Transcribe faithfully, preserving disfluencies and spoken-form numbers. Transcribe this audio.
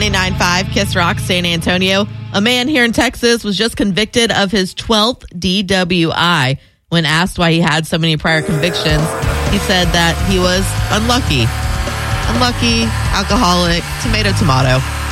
ninety-nine point five Kiss Rock, San Antonio. A man here in Texas was just convicted of his twelfth D W I. When asked why he had so many prior convictions, he said that he was unlucky. Unlucky, alcoholic, tomato, tomato.